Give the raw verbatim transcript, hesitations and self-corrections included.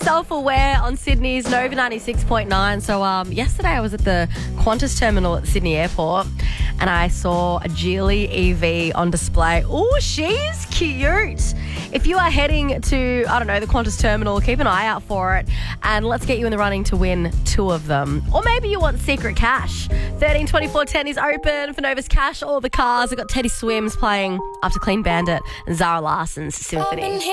Self-Aware on Sydney's Nova ninety-six point nine. So um, yesterday I was at the Qantas terminal at Sydney Airport and I saw a Geely E V on display. Oh, she's cute. If you are heading to, I don't know, the Qantas terminal, keep an eye out for it and let's get you in the running to win two of them. Or maybe you want secret cash. thirteen twenty-four ten is open for Nova's Cash. All the cars. We've got Teddy Swims playing after Clean Bandit and Zara Larson's Symphony.